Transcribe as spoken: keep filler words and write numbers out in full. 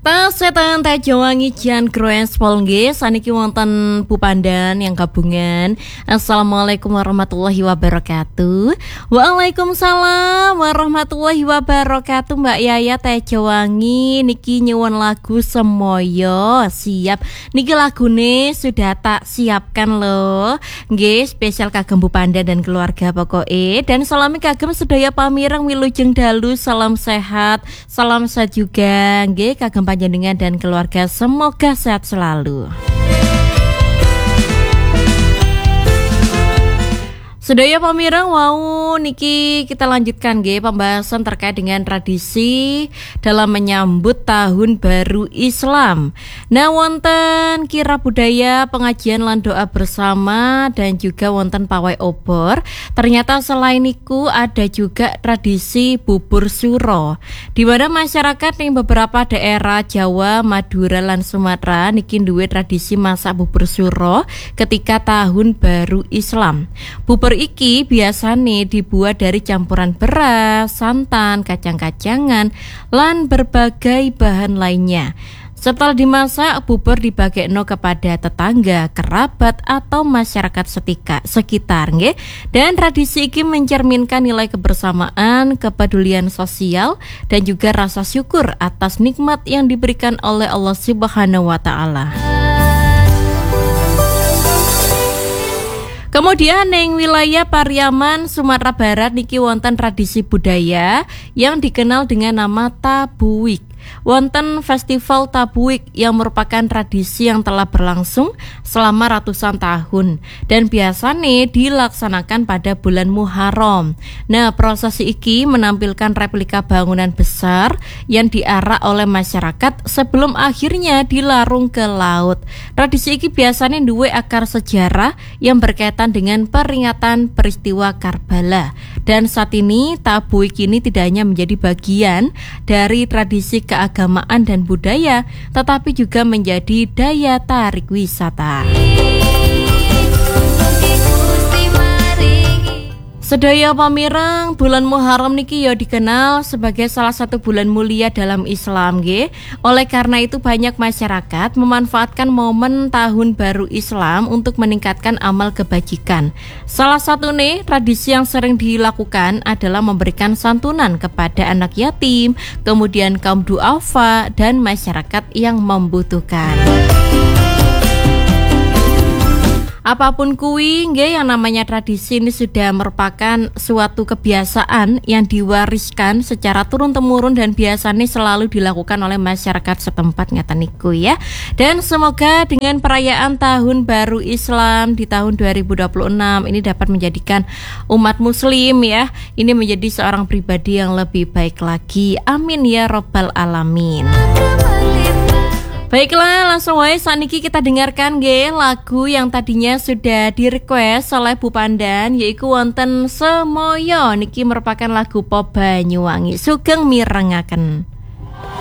Tas setan Tejowangi Jan Kroes Polge saniki wonten Bu Pandan yang gabungan. Assalamualaikum warahmatullahi wabarakatuh. Waalaikumsalam warahmatullahi wabarakatuh. Mbak Yaya Tejowangi niki nyuwun lagu semoyo. Siap. Niki lagune sudah tak siapkan loh. Nggih, spesial kagem Bu Pandan dan keluarga pokoke. Dan salami kagem sedaya pamireng wilujeng dalu, salam sehat, salam sehat juga nggih kagem panjenengan dan keluarga, semoga sehat selalu. Sedaya pamireng wau niki kita lanjutkan nggih pembahasan terkait dengan tradisi dalam menyambut tahun baru Islam. Nah, wonten kira budaya pengajian lan doa bersama dan juga wonten pawai obor. Ternyata selain itu ada juga tradisi bubur suro, di mana masyarakat yang beberapa daerah Jawa, Madura lan Sumatera niki duwe tradisi masak bubur suro ketika tahun baru Islam. Bubur iki biasane dibuat dari campuran beras, santan, kacang-kacangan, lan berbagai bahan lainnya. Setelah dimasak, bubur dibagekno kepada tetangga, kerabat, atau masyarakat setika, sekitar nggih. Dan tradisi iki mencerminkan nilai kebersamaan, kepedulian sosial, dan juga rasa syukur atas nikmat yang diberikan oleh Allah Subhanahu wa taala. Kemudian ning wilayah Pariaman, Sumatera Barat niki wonten tradisi budaya yang dikenal dengan nama Tabuik. Wonten festival Tabuik yang merupakan tradisi yang telah berlangsung selama ratusan tahun dan biasanya dilaksanakan pada bulan Muharram. Nah, prosesi iki menampilkan replika bangunan besar yang diarak oleh masyarakat sebelum akhirnya dilarung ke laut. Tradisi iki biasanya duwe akar sejarah yang berkaitan dengan peringatan peristiwa Karbala. Dan saat ini Tabuik ini tidak hanya menjadi bagian dari tradisi keagamaan dan budaya, tetapi juga menjadi daya tarik wisata. Sedaya pamireng, bulan Muharram niki ya dikenal sebagai salah satu bulan mulia dalam Islam nggih. Oleh karena itu banyak masyarakat memanfaatkan momen tahun baru Islam untuk meningkatkan amal kebajikan. Salah satu nih tradisi yang sering dilakukan adalah memberikan santunan kepada anak yatim, kemudian kaum duafa dan masyarakat yang membutuhkan. Apapun kuwi nggih, yang namanya tradisi ini sudah merupakan suatu kebiasaan yang diwariskan secara turun-temurun dan biasanya selalu dilakukan oleh masyarakat setempat ngeten niku ya. Dan semoga dengan perayaan tahun baru Islam di tahun dua ribu dua puluh enam ini dapat menjadikan umat muslim ya ini menjadi seorang pribadi yang lebih baik lagi. Amin ya robbal alamin. Baiklah, langsung wae saniki kita dengarkan nggih lagu yang tadinya sudah di-request oleh Bu Pandan, yaitu wonten Semoyo. Niki merupakan lagu pop Banyuwangi, sugeng mirengaken.